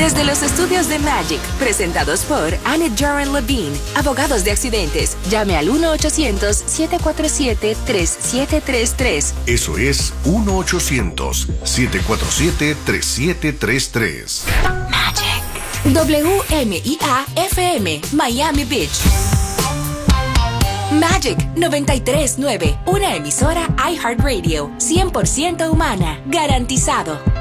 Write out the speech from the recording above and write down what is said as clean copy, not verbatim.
Desde los estudios de Magic, presentados por Annette Joran Levine, abogados de accidentes. Llame al 1-800-747-3733. Eso es 1-800-747-3733. Magic. WMIA-FM, Miami Beach. Magic 93.9, una emisora iHeartRadio, 100% humana, garantizado.